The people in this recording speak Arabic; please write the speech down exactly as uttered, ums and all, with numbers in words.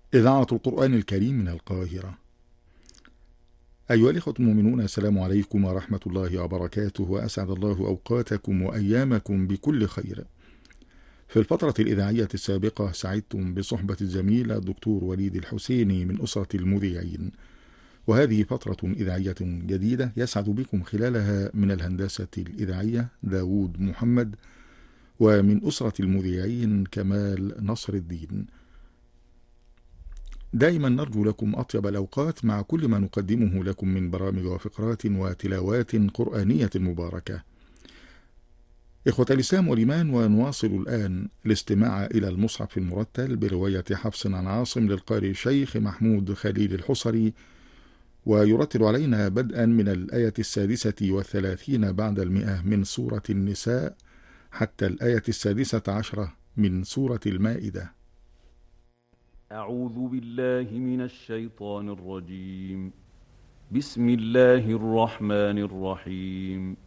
إذاعة القرآن الكريم من القاهرة. أيها الإخوة المؤمنون، السلام عليكم ورحمة الله وبركاته، وأسعد الله أوقاتكم وأيامكم بكل خير. في الفترة الإذاعية السابقة سعدتم بصحبة الزميل الدكتور وليد الحسيني من أسرة المذيعين، وهذه فترة إذاعية جديدة يسعد بكم خلالها من الهندسة الإذاعية داود محمد، ومن أسرة المذيعين كمال نصر الدين. دائما نرجو لكم أطيب الأوقات مع كل ما نقدمه لكم من برامج وفقرات وتلاوات قرآنية مباركة. إخوة الإسلام والإيمان، ونواصل الآن الاستماع إلى المصحف المرتل برواية حفص عن عاصم للقارئ الشيخ محمود خليل الحصري، ويرتل علينا بدءا من الآية السادسة والثلاثين بعد المئة من سورة النساء حتى الآية السادسة عشرة من سورة المائدة. أعوذ بالله من الشيطان الرجيم. بسم الله الرحمن الرحيم.